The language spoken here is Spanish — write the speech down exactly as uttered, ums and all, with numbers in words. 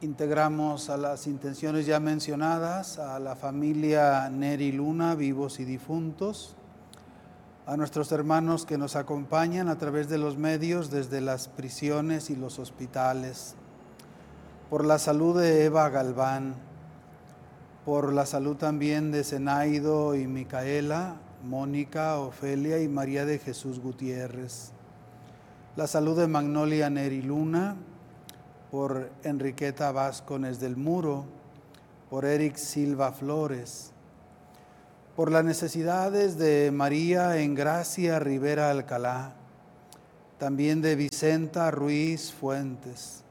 Integramos a las intenciones ya mencionadas, a la familia Neri Luna, vivos y difuntos, a nuestros hermanos que nos acompañan a través de los medios desde las prisiones y los hospitales, por la salud de Eva Galván, por la salud también de Zenaido y Micaela, Mónica, Ofelia y María de Jesús Gutiérrez, la salud de Magnolia Neri Luna, por Enriqueta Vázquez del Muro, por Eric Silva Flores, por las necesidades de María Engracia Rivera Alcalá, también de Vicenta Ruiz Fuentes,